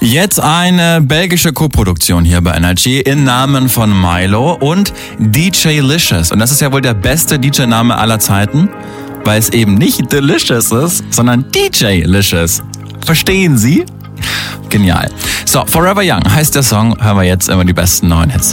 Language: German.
Jetzt eine belgische Koproduktion hier bei Energy im Namen von Milo und DJ Licious. Und das ist ja wohl der beste DJ-Name aller Zeiten, weil es eben nicht Delicious ist, sondern DJ Licious. Verstehen Sie? Genial. So, Forever Young heißt der Song. Hören wir jetzt immer die besten neuen Hits.